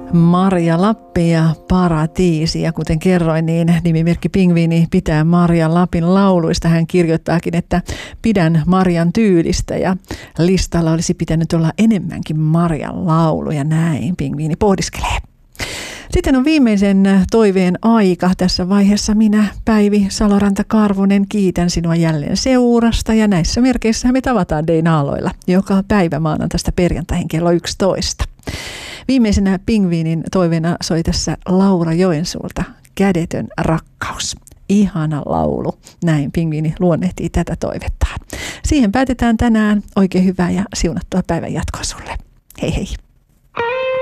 Marja Lappi ja Paratiisi. Ja kuten kerroin, niin nimimerkki Pingviini pitää Marja Lapin lauluista. Hän kirjoittaakin, että pidän Marjan tyylistä ja listalla olisi pitänyt olla enemmänkin Marjan lauluja. Näin Pingviini pohdiskelee. Sitten on viimeisen toiveen aika. Tässä vaiheessa minä, Päivi Saloranta-Karvonen, kiitän sinua jälleen seurasta. Ja näissä merkeissä me tavataan Deinaaloilla joka päivä maanantaista perjantaihin kello 11. Viimeisenä Pingviinin toiveena soi tässä Laura Joensuulta Kädetön rakkaus. Ihana laulu. Näin Pingviini luonnehtii tätä toivettaan. Siihen päätetään tänään. Oikein hyvää ja siunattua päivän jatkoa sulle. Hei hei.